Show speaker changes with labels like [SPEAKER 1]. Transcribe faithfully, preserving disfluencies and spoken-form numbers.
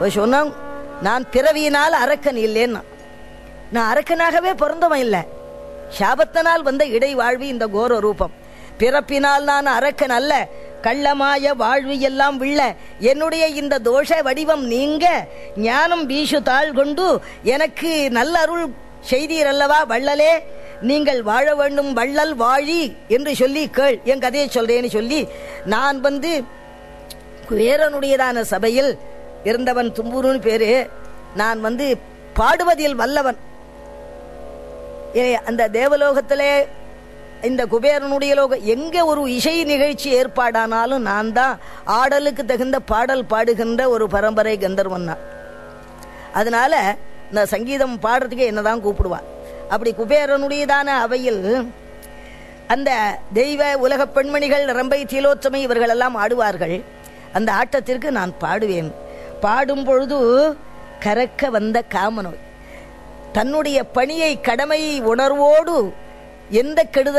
[SPEAKER 1] சொன்ன நான் பிறவியினால் அரக்கன் இல்லைன்னா, நான் அரக்கனாகவே பிறந்தவன் இல்லை, சாபத்தினால் வந்த இடை வாழ்வி இந்த கோர ரூபம். பிறப்பினால் நான் அரக்கன் அல்ல, கள்ளமாய வாழ்வு எல்லாம் விள்ள என்னுடைய இந்த தோஷ வடிவம் நீங்க ஞானம் வீசு தாழ் கொண்டு எனக்கு நல்ல அருள் செய்தீர் அல்லவா வள்ளலே, நீங்கள் வாழ வேண்டும் வள்ளல் வாழி என்று சொல்லி கேள், என் கதையை சொல்றேன்னு சொல்லி நான் வந்து குபேரனுடையதான சபையில் இருந்தவன். தும்புருன்னு பேரு. நான் வந்து பாடுவதில் வல்லவன். அந்த தேவலோகத்திலே இந்த குபேரனுடைய லோகம் எங்க ஒரு இசை நிகழ்ச்சி ஏற்பாடானாலும் நான் தான் ஆடலுக்கு தகுந்த பாடல் பாடுகின்ற ஒரு பரம்பரை கந்தர்வன் தான். அதனால இந்த சங்கீதம் பாடுறதுக்கு என்னதான் கூப்பிடுவான். அப்படி குபேரனுடையதான அவையில் அந்த தெய்வ உலக பெண்மணிகள் ரம்பை திலோத்தமை இவர்கள் எல்லாம் ஆடுவார்கள். அந்த ஆட்டத்திற்கு நான் பாடுவேன். பாடும் பொழுது கரக்க வந்த காமனோய் தன்னுடைய பணியை கடமை உணர்வோடு எந்த கெடுதல்